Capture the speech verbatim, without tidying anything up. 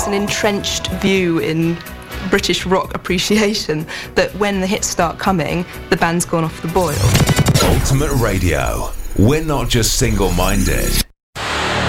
it's an entrenched view in British rock appreciation that when the hits start coming, the band's gone off the boil. Ultimate Radio. We're not just single-minded.